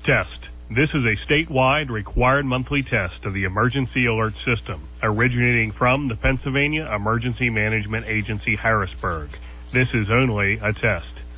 Test. This is a statewide required monthly test of the emergency alert system, originating from the Pennsylvania Emergency Management Agency, Harrisburg. This is only a test.